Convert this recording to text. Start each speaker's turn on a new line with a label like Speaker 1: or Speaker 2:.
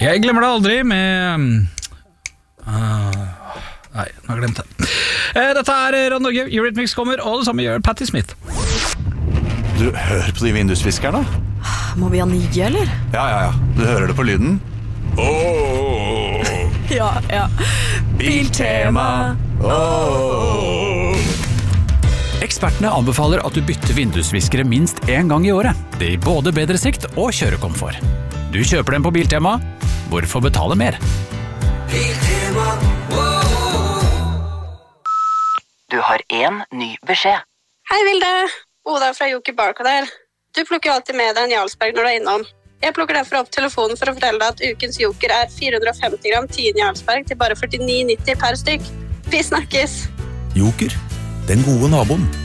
Speaker 1: Jeg glemmer det aldri med... nei, nå har jeg glemt det. Dette Radio Norge, Eurythmics kommer, og det samme gjør Patti Smith.
Speaker 2: Du, hør på de vindusviskerne.
Speaker 3: Må vi ha nye, eller?
Speaker 2: Ja. Du hører det på lyden.
Speaker 3: Ja.
Speaker 2: Biltema.
Speaker 4: Ekspertene anbefaler at du bytter vindusviskere minst en gang i året. Det gir både bedre sikt og kjørekomfort. Du kjøper dem på Biltema. Hvorfor betale mer?
Speaker 5: Biltema. Du har en ny beskjed.
Speaker 6: Hei Vilde, Oda fra Joker Barcode her. Du plukker jo alltid med deg en Jarlsberg når du er innom. Jeg plukker derfor opp telefonen for å fortelle deg at ukens Joker er 450 gram 10 Jarlsberg til bare 49,90 per stykk. Vi snakkes!
Speaker 7: Joker, den gode naboen.